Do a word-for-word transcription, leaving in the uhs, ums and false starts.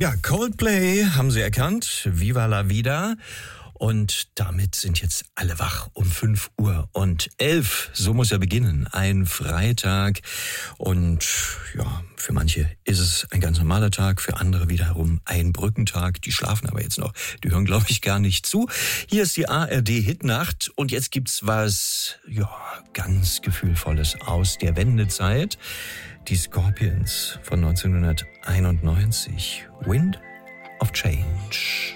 Ja, Coldplay haben Sie erkannt. Viva la Vida. Und damit sind jetzt alle wach um fünf Uhr und elf. So muss er beginnen. Ein Freitag. Und ja, für manche ist es ein ganz normaler Tag, für andere wiederum ein Brückentag. Die schlafen aber jetzt noch. Die hören, glaube ich, gar nicht zu. Hier ist die A R D-Hitnacht. Und jetzt gibt's was, ja, ganz Gefühlvolles aus der Wendezeit. Die Scorpions von neunzehnhunderteinundneunzig. Wind of Change.